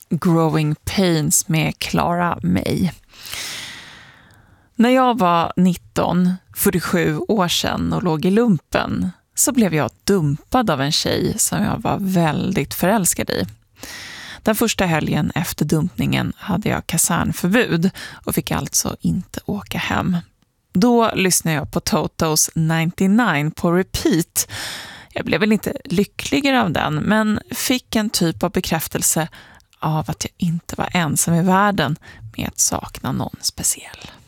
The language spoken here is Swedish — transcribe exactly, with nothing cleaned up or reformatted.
Growing Pains med Clara May. När jag var nitton, fyrtiosju år sedan och låg i lumpen så blev jag dumpad av en tjej som jag var väldigt förälskad i. Den första helgen efter dumpningen hade jag kasernförbud och fick alltså inte åka hem. Då lyssnade jag på Totos nittionio på repeat. Jag blev väl inte lyckligare av den, men fick en typ av bekräftelse av att jag inte var ensam i världen med att sakna någon speciell.